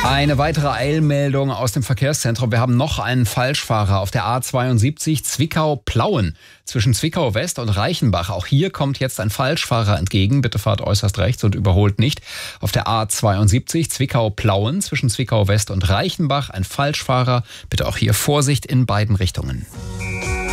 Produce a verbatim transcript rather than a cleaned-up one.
Eine weitere Eilmeldung aus dem Verkehrszentrum. Wir haben noch einen Falschfahrer auf der A zweiundsiebzig Zwickau-Plauen zwischen Zwickau West und Reichenbach. Auch hier kommt jetzt ein Falschfahrer entgegen. Bitte fahrt äußerst rechts und überholt nicht. Auf der A zweiundsiebzig Zwickau-Plauen zwischen Zwickau West und Reichenbach ein Falschfahrer. Bitte auch hier Vorsicht in beiden Richtungen.